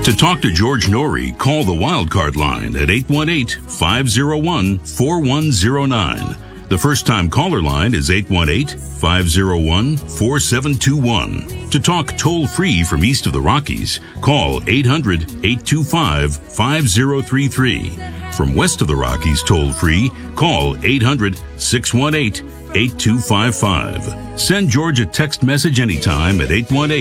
To talk to George Norrie, call the Wildcard line at 818-501-4109. The first-time caller line is 818-501-4721. To talk toll-free from east of the Rockies, call 800-825-5033. From west of the Rockies toll-free, call 800-618-8255. Send George a text message anytime at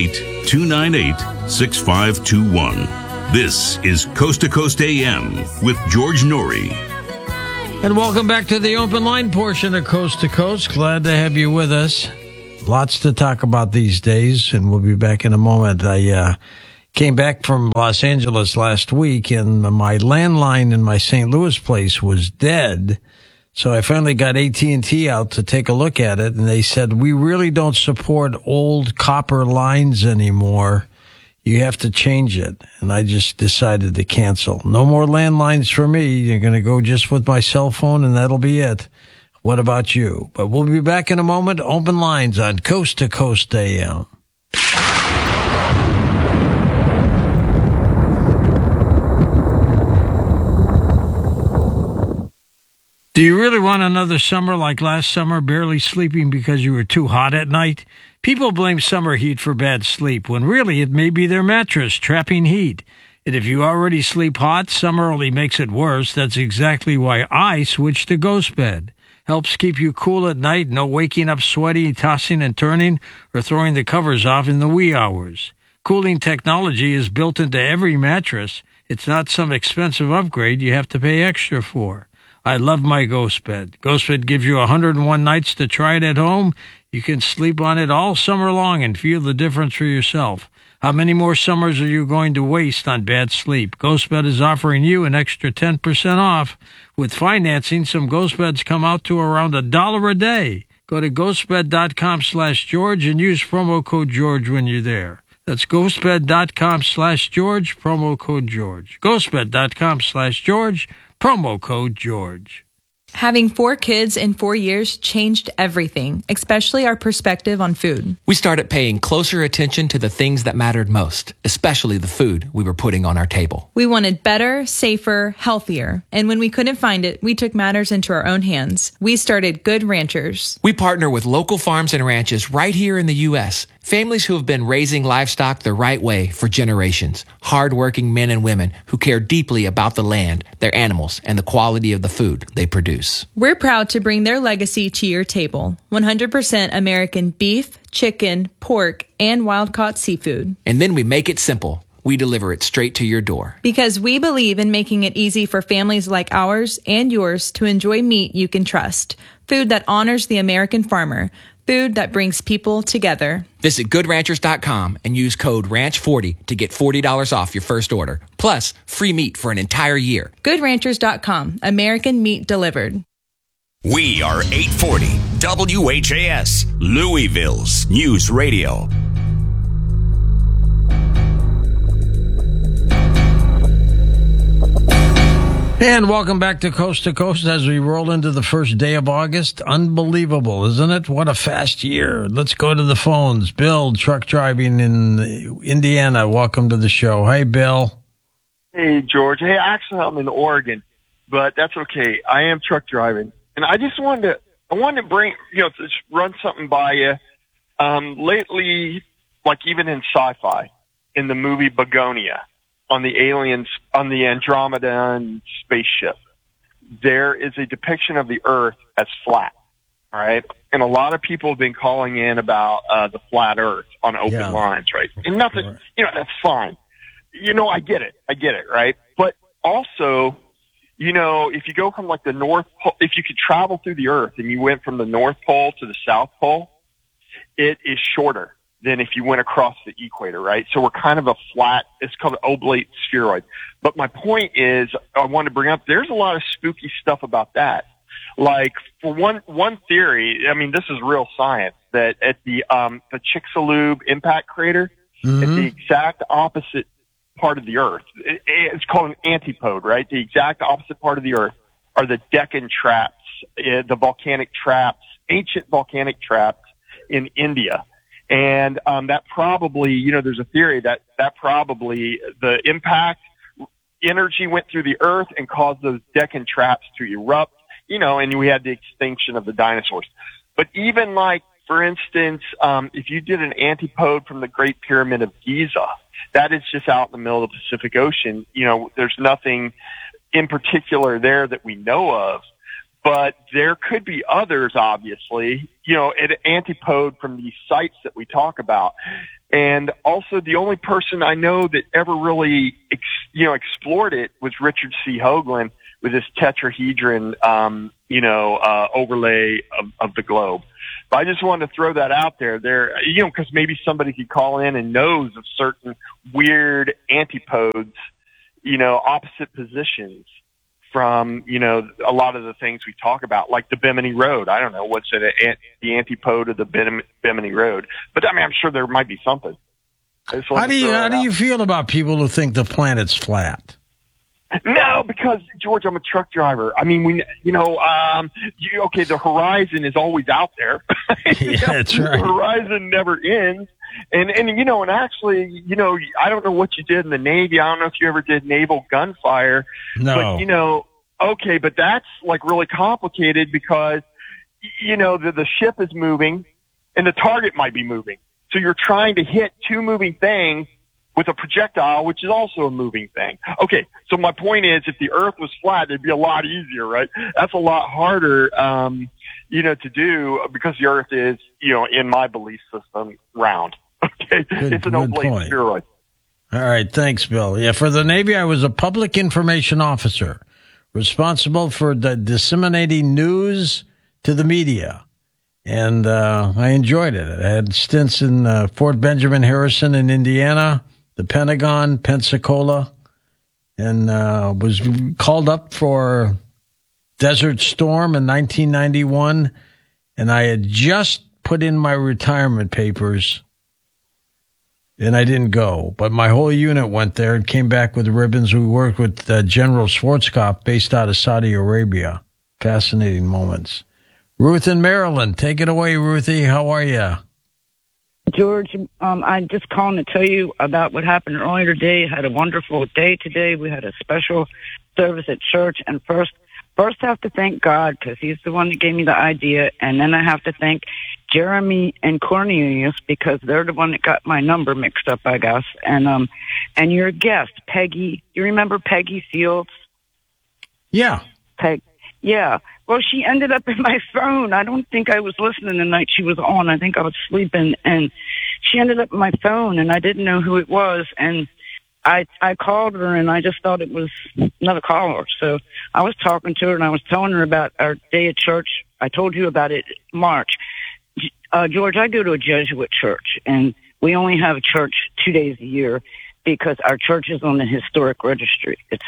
818-298-6521. This is Coast to Coast AM with George Norrie. And welcome back to the open line portion of Coast to Coast. Glad to have you with us. Lots to talk about these days, and we'll be back in a moment. I came back from Los Angeles last week, and my landline in my St. Louis place was dead. So I finally got AT&T out to take a look at it, and they said, we really don't support old copper lines anymore. You have to change it. And I just decided to cancel. No more landlines for me. You're going to go just with my cell phone, and that'll be it. What about you? But we'll be back in a moment. Open lines on Coast to Coast AM. Do you really want another summer like last summer, barely sleeping because you were too hot at night? People blame summer heat for bad sleep, when really it may be their mattress trapping heat. And if you already sleep hot, summer only makes it worse. That's exactly why I switched to Ghost Bed. Helps keep you cool at night, no waking up sweaty, tossing and turning, or throwing the covers off in the wee hours. Cooling technology is built into every mattress. It's not some expensive upgrade you have to pay extra for. I love my Ghost Bed. Ghost Bed gives you 101 nights to try it at home. You can sleep on it all summer long and feel the difference for yourself. How many more summers are you going to waste on bad sleep? Ghost Bed is offering you an extra 10% off. With financing, some Ghost Beds come out to around $1 a day. Go to ghostbed.com/George and use promo code George when you're there. That's ghostbed.com/George, promo code George. Ghostbed.com/George, promo code George. Having 4 kids in 4 years changed everything, especially our perspective on food. We started paying closer attention to the things that mattered most, especially the food we were putting on our table. We wanted better, safer, healthier. And when we couldn't find it, we took matters into our own hands. We started Good Ranchers. We partner with local farms and ranches right here in the U.S., families who have been raising livestock the right way for generations. Hardworking men and women who care deeply about the land, their animals, and the quality of the food they produce. We're proud to bring their legacy to your table. 100% American beef, chicken, pork, and wild-caught seafood. And then we make it simple. We deliver it straight to your door. Because we believe in making it easy for families like ours and yours to enjoy meat you can trust. Food that honors the American farmer. Food that brings people together. Visit GoodRanchers.com and use code RANCH40 to get $40 off your first order. Plus, free meat for an entire year. GoodRanchers.com. American meat delivered. We are 840 WHAS, Louisville's News Radio. And welcome back to Coast as we roll into the first day of August. Unbelievable, isn't it? What a fast year. Let's go to the phones. Bill, truck driving in Indiana. Welcome to the show. Hey, Bill. Hey, George. Hey, actually, I'm in Oregon, but that's okay. I am truck driving. And I just wanted to bring, to just run something by you. Lately, like even in sci-fi, in the movie Begonia, on the aliens, on the Andromeda spaceship, there is a depiction of the Earth as flat, all right? And a lot of people have been calling in about the flat Earth on open lines, right? And nothing, that's fine. I get it, right? But also, if you go from like the North Pole, if you could travel through the Earth and you went from the North Pole to the South Pole, it is shorter than if you went across the equator, right? So we're kind of a flat, it's called an oblate spheroid. But my point is, I want to bring up, there's a lot of spooky stuff about that. Like, for one theory, I mean, this is real science, that at the Chicxulub impact crater, at the exact opposite part of the Earth, it's called an antipode, right? The exact opposite part of the Earth are the Deccan traps, the volcanic traps, ancient volcanic traps in India. And that probably, there's a theory that probably the impact energy went through the earth and caused those Deccan traps to erupt, and we had the extinction of the dinosaurs. But even like, for instance, if you did an antipode from the Great Pyramid of Giza, that is just out in the middle of the Pacific Ocean. There's nothing in particular there that we know of, but there could be others, obviously, an antipode from these sites that we talk about. And also the only person I know that ever really, explored it was Richard C. Hoagland with his tetrahedron, overlay of the globe. But I just wanted to throw that out there, because maybe somebody could call in and knows of certain weird antipodes, opposite positions from, a lot of the things we talk about, like the Bimini Road. I don't know, what's it, the antipode of the Bimini Road. But I'm sure there might be something. How do you feel about people who think the planet's flat? No, because George, I'm a truck driver. I mean, the horizon is always out there. Yeah, that's right. The horizon never ends. And actually, I don't know what you did in the Navy. I don't know if you ever did naval gunfire. No. But, but that's like really complicated because, the ship is moving and the target might be moving. So you're trying to hit two moving things with a projectile, which is also a moving thing. Okay, so my point is, if the Earth was flat, it'd be a lot easier, right? That's a lot harder, to do because the Earth is, in my belief system, round. Okay, it's an oblate spheroid. All right, thanks, Bill. Yeah, for the Navy, I was a public information officer responsible for disseminating news to the media. And I enjoyed it. I had stints in Fort Benjamin Harrison in Indiana, the Pentagon, Pensacola, and was called up for Desert Storm in 1991. And I had just put in my retirement papers, and I didn't go. But my whole unit went there and came back with ribbons. We worked with General Schwarzkopf, based out of Saudi Arabia. Fascinating moments. Ruth in Maryland, take it away, Ruthie. How are you? George, I'm just calling to tell you about what happened earlier today. I had a wonderful day today. We had a special service at church, and first I have to thank God because He's the one that gave me the idea, and then I have to thank Jeremy and Cornelius because they're the one that got my number mixed up, I guess. And your guest, Peggy. You remember Peggy Fields? Yeah. Yeah. Well, she ended up in my phone. I don't think I was listening the night she was on. I think I was sleeping, and she ended up in my phone, and I didn't know who it was. And I called her, and I just thought it was another caller. So I was talking to her, and I was telling her about our day at church. I told you about it in March. George, I go to a Jesuit church, and we only have a church 2 days a year because our church is on the historic registry. It's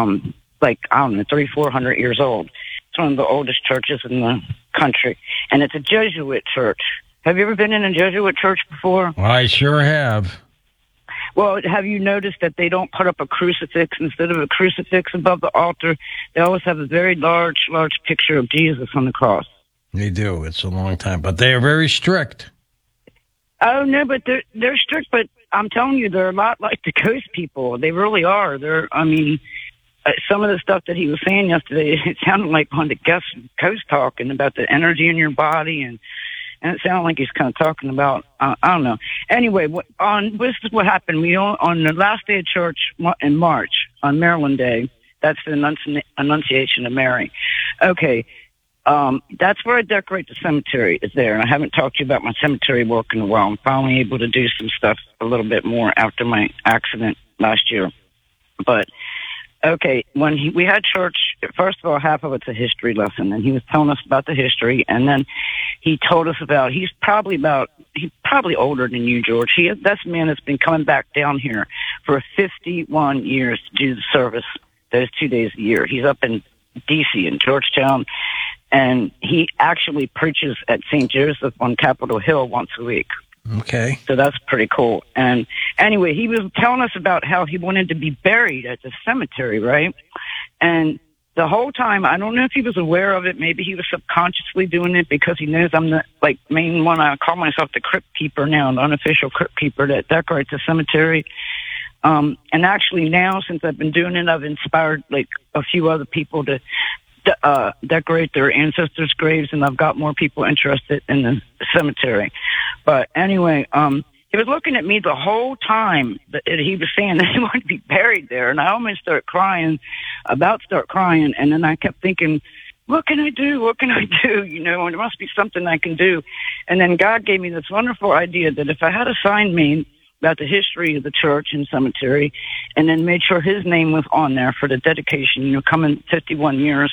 300-400 years old. It's one of the oldest churches in the country, and it's a Jesuit church. Have you ever been in a Jesuit church before? I sure have. Well, have you noticed that they don't put up a crucifix? Instead of a crucifix above the altar, they always have a very large picture of Jesus on the cross. They do. It's a long time, but they are very strict. Oh, no, but they're strict, but I'm telling you, they're a lot like the Coast people. They really are. Some of the stuff that he was saying yesterday, it sounded like on the guest Coast talking about the energy in your body, and it sounded like he's kind of talking about, I don't know. Anyway, this is what happened. On the last day of church in March, on Maryland Day, that's the Annunciation of Mary. Okay, that's where I decorate the cemetery, is there. And I haven't talked to you about my cemetery work in a while. I'm finally able to do some stuff a little bit more after my accident last year. But okay, when we had church, first of all, half of it's a history lesson, and he was telling us about the history, and then he told us about, he's probably older than you, George. That's a man that's been coming back down here for 51 years to do the service those 2 days a year. He's up in D.C., in Georgetown, and he actually preaches at St. Joseph on Capitol Hill once a week. Okay. So that's pretty cool. And anyway, he was telling us about how he wanted to be buried at the cemetery, right? And the whole time, I don't know if he was aware of it. Maybe he was subconsciously doing it because he knows I'm the main one. I call myself the crypt keeper now, the unofficial crypt keeper that decorates the cemetery. And actually now, since I've been doing it, I've inspired a few other people to decorate their ancestors' graves, and I've got more people interested in the cemetery. But anyway, he was looking at me the whole time that he was saying that he wanted to be buried there, and I almost start crying, and then I kept thinking, what can I do? What can I do? You know, there must be something I can do. And then God gave me this wonderful idea that if I had a sign made about the history of the church and cemetery, and then made sure his name was on there for the dedication, you know, coming 51 years,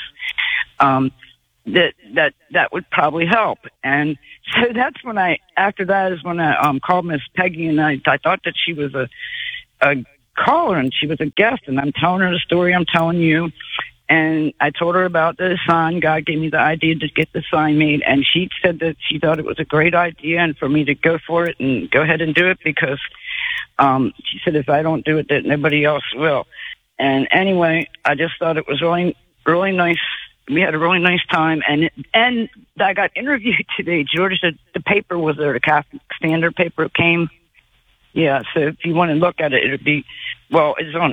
that would probably help. And so that's when after that is when I called Miss Peggy, and I thought that she was a caller and she was a guest, and I'm telling her the story I'm telling you. And I told her about the sign. God gave me the idea to get the sign made, and she said that she thought it was a great idea and for me to go for it and go ahead and do it because she said if I don't do it, that nobody else will. And anyway, I just thought it was really, really nice. We had a really nice time, and I got interviewed today. George, the paper was there, the Catholic Standard paper came. Yeah, so if you want to look at it, it'd be, well, it's on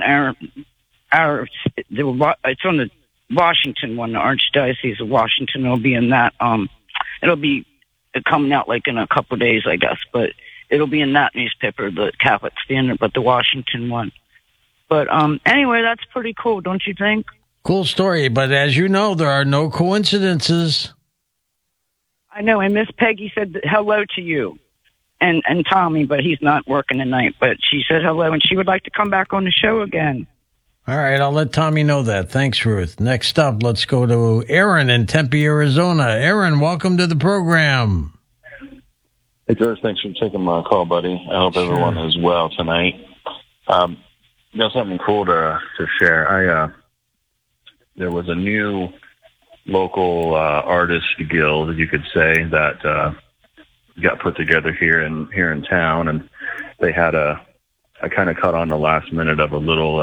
it's on the Washington one, the Archdiocese of Washington. It'll be in that. It'll be coming out in a couple of days, I guess, but it'll be in that newspaper, the Catholic Standard, but the Washington one. But anyway, that's pretty cool, don't you think? Cool story, but as you know, there are no coincidences. I know, and Miss Peggy said hello to you and Tommy, but he's not working tonight. But she said hello, and she would like to come back on the show again. All right, I'll let Tommy know that. Thanks, Ruth. Next up, let's go to Aaron in Tempe, Arizona. Aaron, welcome to the program. Hey, George, thanks for taking my call, buddy. I hope everyone is well tonight. Got something cool to share. There was a new local artist guild, you could say, that got put together here in town, and they had I kind of caught on the last minute of a little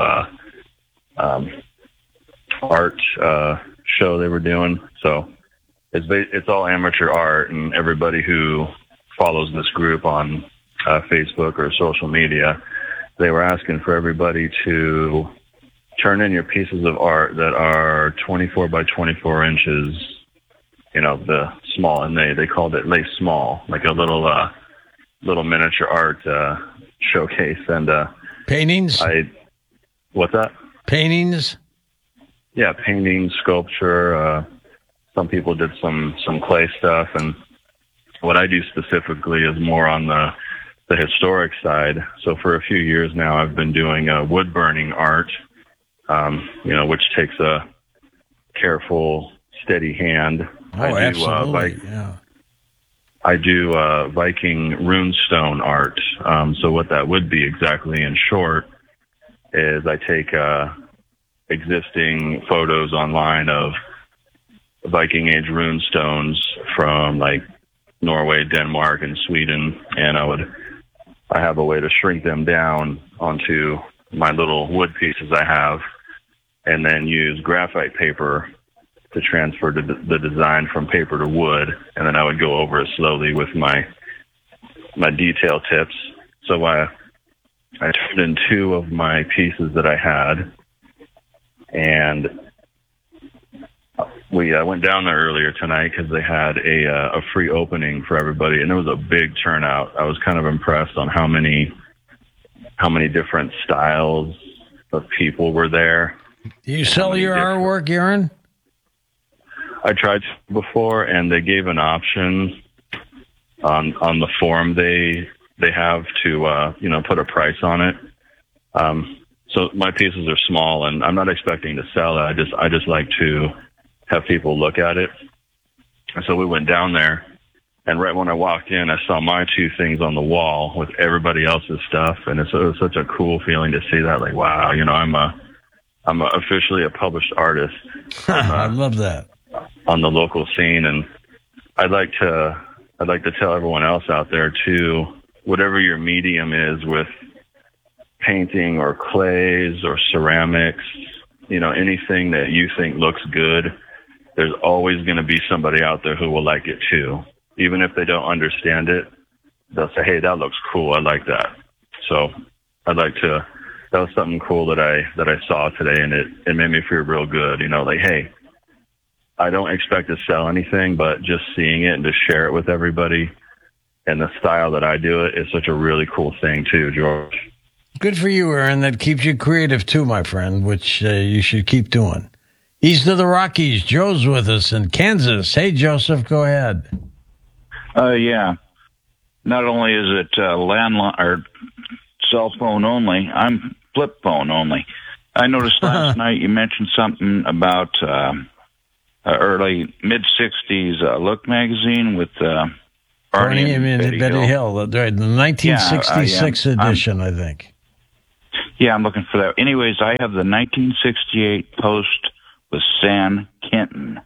art show they were doing. So it's all amateur art, and everybody who follows this group on Facebook or social media, they were asking for everybody to turn in your pieces of art that are 24 by 24 inches, you know, the small, and they called it Lay Small, like a little miniature art showcase. And paintings? What's that? Paintings? Yeah, painting, sculpture. Some people did some clay stuff, and what I do specifically is more on the historic side. So for a few years now, I've been doing wood burning art, which takes a careful, steady hand. Oh, absolutely. Yeah. I do Viking runestone art. So what that would be exactly in short is I take existing photos online of Viking age runestones from like Norway, Denmark, and Sweden, and I have a way to shrink them down onto my little wood pieces I have, and then use graphite paper to transfer the design from paper to wood, and then I would go over it slowly with my detail tips. So I turned in two of my pieces that I had, and we went down there earlier tonight because they had a free opening for everybody, and it was a big turnout. I was kind of impressed on how many different styles of people were there. Do you sell your artwork, Aaron? I tried before, and they gave an option on the form they have to put a price on it. So my pieces are small, and I'm not expecting to sell it. I just like to have people look at it. And so we went down there, and right when I walked in, I saw my two things on the wall with everybody else's stuff, and it was such a cool feeling to see that. Like, wow, I'm officially a published artist. I love that. On the local scene, and I'd like to tell everyone else out there too, whatever your medium is with painting or clays or ceramics, anything that you think looks good, there's always going to be somebody out there who will like it too. Even if they don't understand it, they'll say, hey, that looks cool. I like that. So that was something cool that I saw today, and it made me feel real good. Like, hey, I don't expect to sell anything, but just seeing it and to share it with everybody and the style that I do it is such a really cool thing too, George. Good for you, Aaron. That keeps you creative too, my friend, which you should keep doing. East of the Rockies, Joe's with us in Kansas. Hey, Joseph, go ahead. Yeah. Not only is it landline or cell phone only, I'm flip phone only. I noticed last night you mentioned something about early mid-'60s Look magazine with Barney and Betty Hill. The 1966 edition, I think. Yeah, I'm looking for that. Anyways, I have the 1968 Post with San Quentin.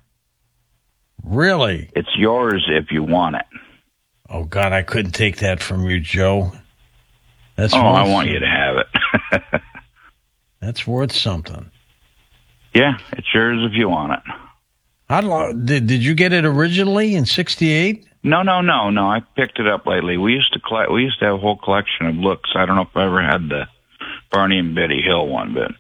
Really? It's yours if you want it. Oh, God, I couldn't take that from you, Joe. That's I want you to have it. That's worth something. Yeah, it's yours if you want it. How long did you get it originally in '68? No. I picked it up lately. We used to have a whole collection of looks. I don't know if I ever had the Barney and Betty Hill one, but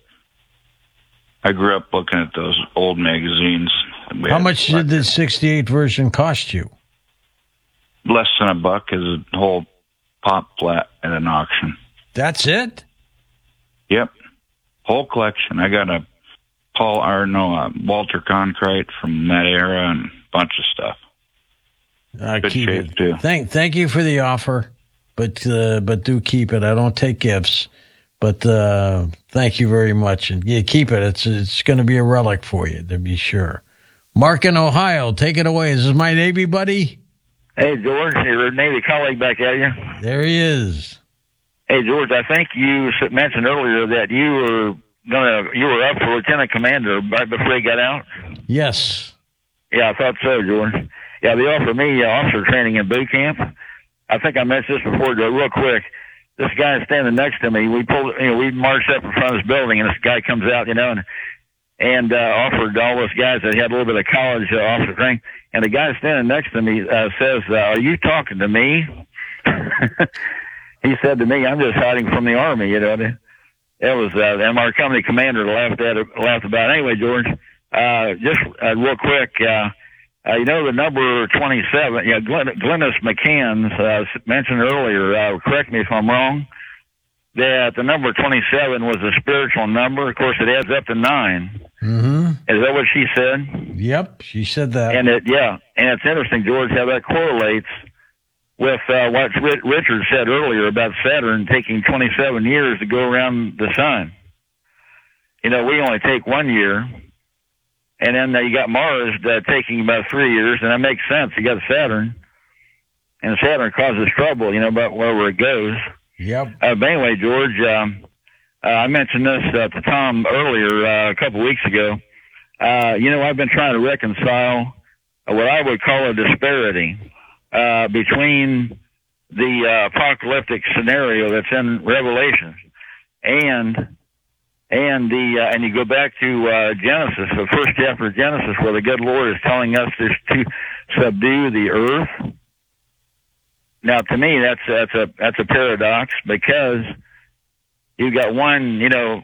I grew up looking at those old magazines. How much did the '68 version cost you? Less than $1 is a whole pop flat at an auction. That's it? Yep. Whole collection. I got a Walter Cronkite from that era and a bunch of stuff. Good keep shape it. too. Thank you for the offer, but do keep it. I don't take gifts, but thank you very much. And yeah, keep it. It's going to be a relic for you, to be sure. Mark in Ohio, take it away. This is my Navy buddy. Hey, George, your Navy colleague back at you. There he is. Hey, George, I think you mentioned earlier that you were up for lieutenant commander right before you got out. Yes. Yeah, I thought so, George. Yeah, they offered me officer training in boot camp. I think I mentioned this before, Joe, real quick. This guy standing next to me, we marched up in front of this building, and this guy comes out, and offered all those guys that had a little bit of college officer training. And the guy standing next to me says, "Are you talking to me?" He said to me, "I'm just hiding from the Army." It was, and our company commander laughed about it. Anyway, George, just real quick, the number 27, Glennis McCann mentioned earlier, correct me if I'm wrong, that the number 27 was a spiritual number. Of course, it adds up to 9. Mm-hmm. Is that what she said? Yep, she said that. And it's interesting, George, how that correlates with what Richard said earlier about Saturn taking 27 years to go around the sun. We only take 1 year, and then you got Mars taking about 3 years, and that makes sense. You got Saturn, and Saturn causes trouble, about wherever it goes. Yep. But anyway, George, I mentioned this to Tom earlier a couple weeks ago. I've been trying to reconcile what I would call a disparity between the apocalyptic scenario that's in Revelation and you go back to Genesis, the first chapter of Genesis, where the good Lord is telling us to subdue the earth. Now, to me, that's a paradox, because you've got one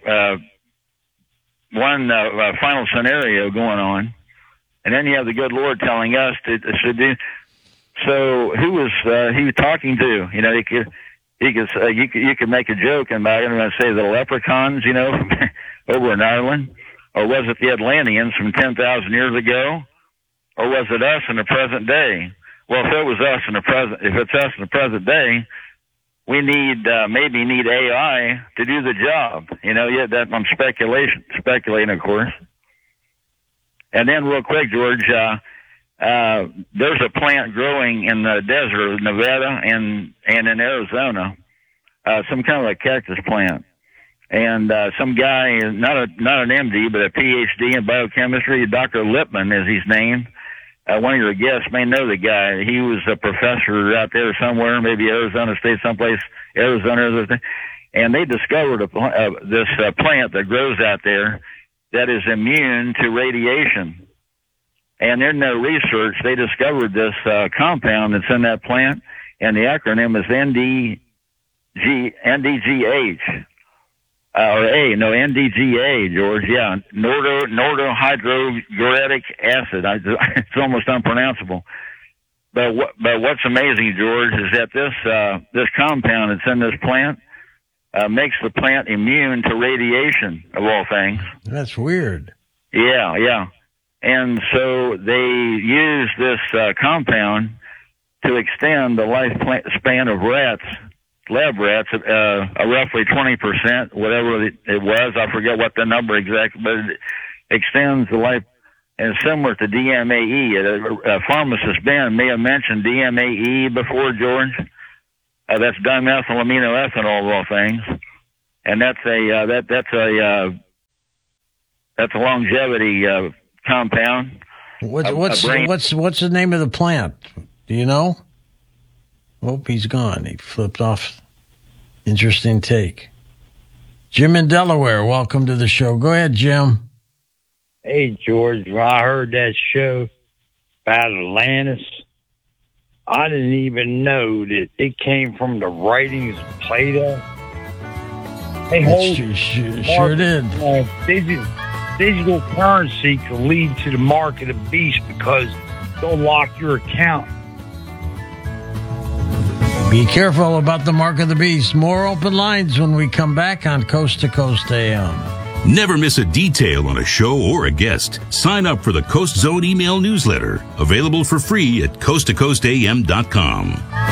final scenario going on, and then you have the good Lord telling us to subdue. So who was he talking to? You could make a joke about it and say the leprechauns, over in Ireland, or was it the Atlanteans from 10,000 years ago, or was it us in the present day? Well, if it's us in the present day, we maybe need AI to do the job. That I'm speculating, of course. And then real quick, George, there's a plant growing in the desert of Nevada and in Arizona, some kind of a cactus plant. And some guy, not an MD, but a PhD in biochemistry, Dr. Lippman is his name. One of your guests may know the guy. He was a professor out there somewhere, maybe Arizona State, someplace, Arizona, and they discovered this plant that grows out there that is immune to radiation. And in their research, they discovered this compound that's in that plant, and the acronym is NDGH. NDGA, George. Yeah, nordohydroguaric acid. It's almost unpronounceable. But what's amazing, George, is that this compound that's in this plant makes the plant immune to radiation, of all things. That's weird. Yeah. And so they use this compound to extend the lifespan of lab rats, roughly 20%, whatever it was. I forget what the number exactly, but it extends the life, and similar to DMAE. Pharmacist Ben may have mentioned DMAE before, George. That's dimethylaminoethanol, of all things, and that's a longevity compound. What's the name of the plant? Do you know? Oh, he's gone. He flipped off. Interesting take. Jim in Delaware, welcome to the show. Go ahead, Jim. Hey, George. When I heard that show about Atlantis, I didn't even know that it came from the writings of Plato. Sure did. Digital currency could lead to the mark of the beast because they'll lock your account. Be careful about the mark of the beast. More open lines when we come back on Coast to Coast AM. Never miss a detail on a show or a guest. Sign up for the Coast Zone email newsletter, available for free at coasttocoastam.com.